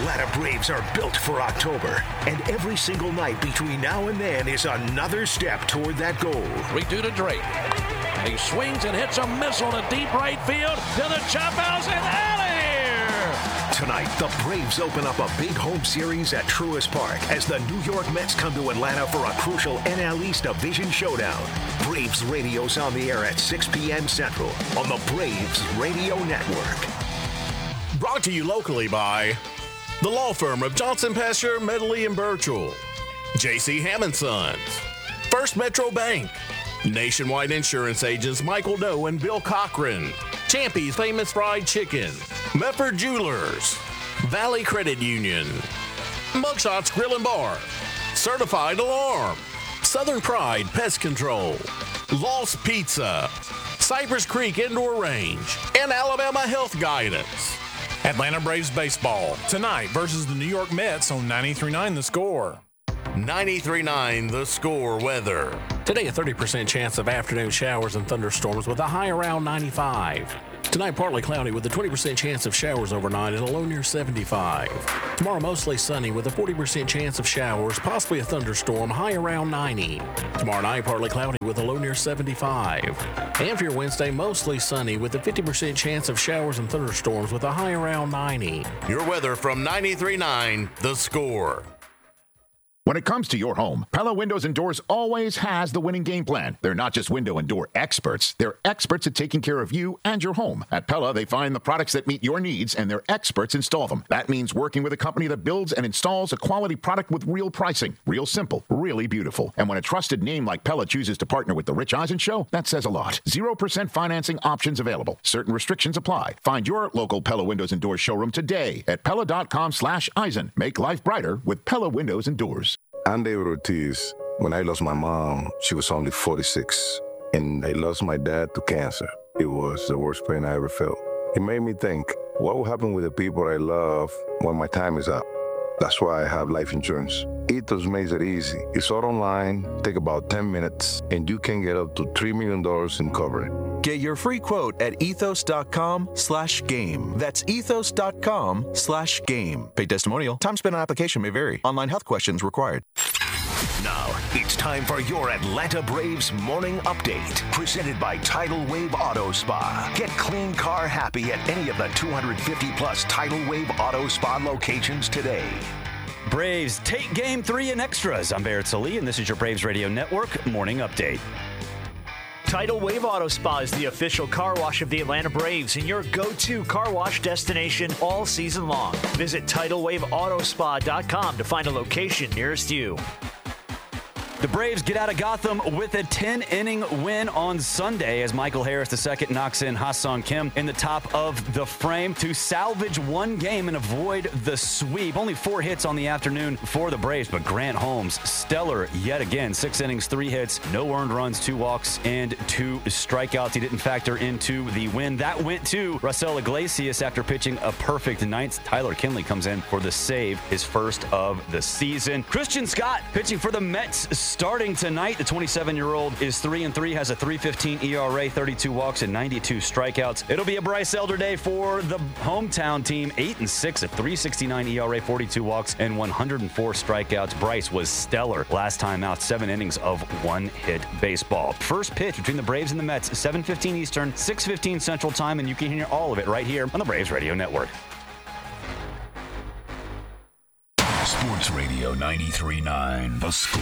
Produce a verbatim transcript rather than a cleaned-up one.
Atlanta Braves are built for October, and every single night between now and then is another step toward that goal. three two to Drake. He swings and hits a missile to deep right field. To the chop house and out of here. Tonight, the Braves open up a big home series at Truist Park as the New York Mets come to Atlanta for a crucial N L East Division showdown. Braves radio's on the air at six p.m. Central on the Braves Radio Network. Brought to you locally by the law firm of Johnson, Pastor, Medley, and Birchall, J C Hammond Sons, First Metro Bank, Nationwide Insurance Agents Michael Doe and Bill Cochran, Champy's Famous Fried Chicken, Mefford Jewelers, Valley Credit Union, Mugshots Grill and Bar, Certified Alarm, Southern Pride Pest Control, Lost Pizza, Cypress Creek Indoor Range, and Alabama Health Guidance. Atlanta Braves baseball tonight versus the New York Mets on ninety-three point nine The Score. ninety-three point nine The Score weather. Today, a thirty percent chance of afternoon showers and thunderstorms with a high around ninety-five. Tonight, partly cloudy with a twenty percent chance of showers overnight and a low near seventy-five. Tomorrow, mostly sunny with a forty percent chance of showers, possibly a thunderstorm, high around ninety. Tomorrow night, partly cloudy with a low near seventy-five. And for your Wednesday, mostly sunny with a fifty percent chance of showers and thunderstorms with a high around ninety. Your weather from ninety-three point nine The Score. When it comes to your home, Pella Windows and Doors always has the winning game plan. They're not just window and door experts. They're experts at taking care of you and your home. At Pella, they find the products that meet your needs, and their experts install them. That means working with a company that builds and installs a quality product with real pricing. Real simple, really beautiful. And when a trusted name like Pella chooses to partner with The Rich Eisen Show, that says a lot. zero percent financing options available. Certain restrictions apply. Find your local Pella Windows and Doors showroom today at Pella.com slash Eisen. Make life brighter with Pella Windows and Doors. I'm David Ortiz. When I lost my mom, she was only forty-six, and I lost my dad to cancer. It was the worst pain I ever felt. It made me think, what will happen with the people I love when my time is up? That's why I have life insurance. Ethos makes it easy. It's all online, take about ten minutes, and you can get up to three million dollars in coverage. Get your free quote at ethos.com slash game. That's ethos.com slash game. Paid testimonial. Time spent on application may vary. Online health questions required. Now, it's time for your Atlanta Braves Morning Update, presented by Tidal Wave Auto Spa. Get clean car happy at any of the two hundred fifty plus Tidal Wave Auto Spa locations today. Braves take game three in extras. I'm Barrett Sallee, and this is your Braves Radio Network Morning Update. Tidal Wave Auto Spa is the official car wash of the Atlanta Braves and your go-to car wash destination all season long. Visit tidal wave auto spa dot com to find a location nearest you. The Braves get out of Gotham with a ten-inning win on Sunday as Michael Harris the second knocks in Ha-Seong Kim in the top of the frame to salvage one game and avoid the sweep. Only four hits on the afternoon for the Braves, but Grant Holmes, stellar yet again. Six innings, three hits, no earned runs, two walks, and two strikeouts. He didn't factor into the win. That went to Raisel Iglesias after pitching a perfect ninth. Tyler Kinley comes in for the save, his first of the season. Christian Scott pitching for the Mets starting tonight. The twenty-seven-year-old is three and three, has a three fifteen E R A, thirty-two walks, and ninety-two strikeouts. It'll be a Bryce Elder day for the hometown team. eight and six, a three sixty-nine E R A, forty-two walks, and one hundred four strikeouts. Bryce was stellar last time out, seven innings of one-hit baseball. First pitch between the Braves and the Mets, seven fifteen Eastern, six fifteen Central Time, and you can hear all of it right here on the Braves Radio Network. Sports Radio ninety-three point nine The Score.